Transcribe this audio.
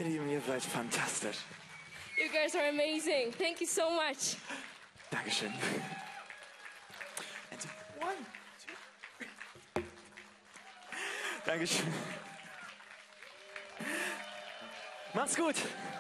Ihr Lieben, ihr seid fantastisch. You guys are amazing. Thank you so much. Dankeschön. One, two. Dankeschön. Macht's gut.